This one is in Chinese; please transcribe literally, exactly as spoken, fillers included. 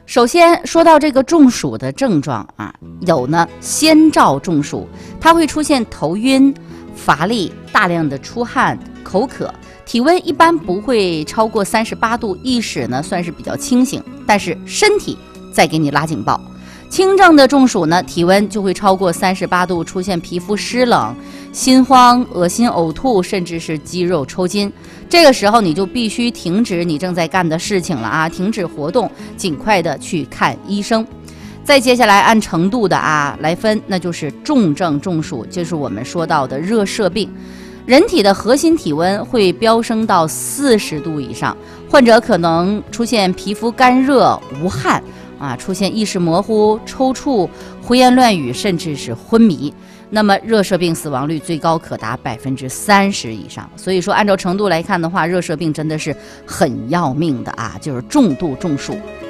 首先说到这个中暑的症状啊，有呢先兆中暑，它会出现头晕、乏力、大量的出汗、口渴，体温一般不会超过三十八度，意识呢算是比较清醒，但是身体再给你拉警报。轻症的中暑呢，体温就会超过三十八度，出现皮肤湿冷、心慌、恶心、呕吐，甚至是肌肉抽筋。这个时候你就必须停止你正在干的事情了啊，停止活动，尽快的去看医生。再接下来按程度的啊来分，那就是重症中暑，就是我们说到的热射病。人体的核心体温会飙升到四十度以上，患者可能出现皮肤干热无汗啊，出现意识模糊、抽搐、胡言乱语，甚至是昏迷。那么热射病死亡率最高可达百分之三十以上。所以说，按照程度来看的话，热射病真的是很要命的啊，就是重度中暑。